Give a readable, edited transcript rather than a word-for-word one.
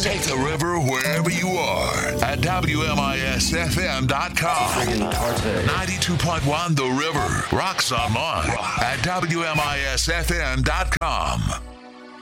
Take the river wherever you are at WMISFM.com. 92.1 The River. Rocks online at WMISFM.com.